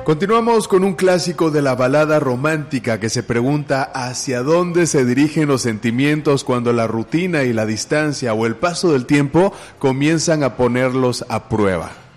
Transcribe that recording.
Continuamos con un clásico de la balada romántica que se pregunta hacia dónde se dirigen los sentimientos cuando la rutina y la distancia o el paso del tiempo comienzan a ponerlos a prueba.